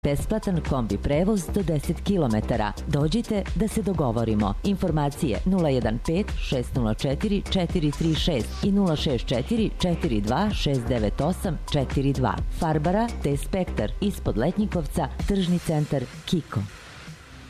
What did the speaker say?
Besplatan kombi prevoz do 10 km. Dođite da se dogovorimo. Informacije 015 604 436 i 064 42 698 42. Farbara te Spektar ispod Letnjikovca, tržni centar Kiko.